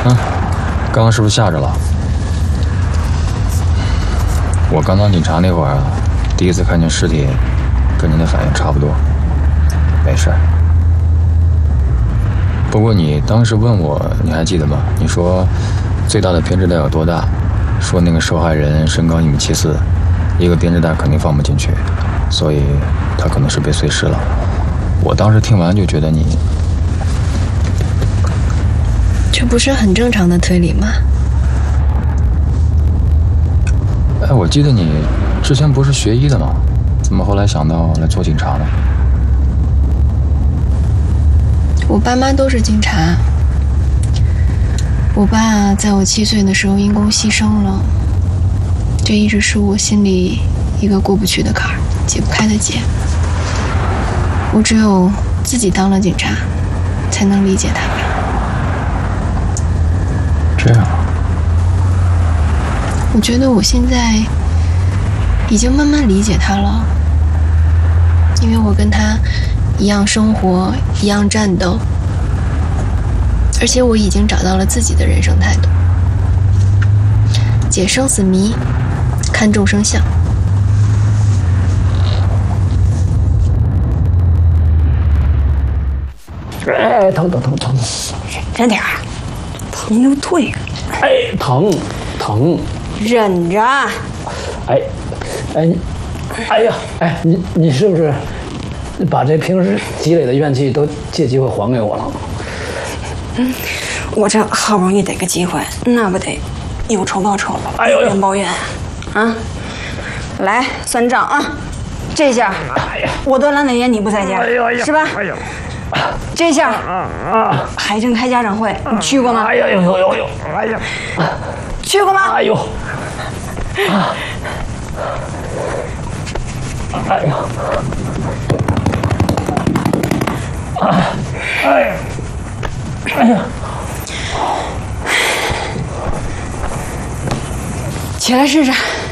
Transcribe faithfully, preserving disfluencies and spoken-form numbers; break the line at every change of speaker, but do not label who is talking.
啊，刚刚是不是吓着了？我刚当警察那会儿啊，第一次看见尸体，跟您的反应差不多。没事。不过你当时问我，你还记得吗？你说最大的编织袋有多大？说那个受害人身高一米七四，一个编织袋肯定放不进去，所以他可能是被碎尸了。我当时听完就觉得你，
这不是很正常的推理吗？
哎，我记得你之前不是学医的吗？怎么后来想到来做警察呢？
我爸妈都是警察。我爸在我七岁的时候因公牺牲了，这一直是我心里一个过不去的坎儿，解不开的结。我只有自己当了警察，才能理解他们。
这样。
我觉得我现在已经慢慢理解他了，因为我跟他一样生活，一样战斗，而且我已经找到了自己的人生态度，解生死谜，看众生相。
哎，疼疼疼疼，
忍点儿，疼就对了。
哎，疼疼，
忍着。
哎，哎，哎呀，哎，你你是不是把这平时积累的怨气都借机会还给我了？
嗯，我这好不容易得个机会，那不得有仇报仇，有怨报怨啊！来算账啊！这下我都懒得演你不在家，是吧？这下海城开家长会，你去过吗？
哎呀呦呦呦呦！哎呀，
去过吗？
哎呦！啊！哎呀！啊！哎呀！哎呀！
起来试试。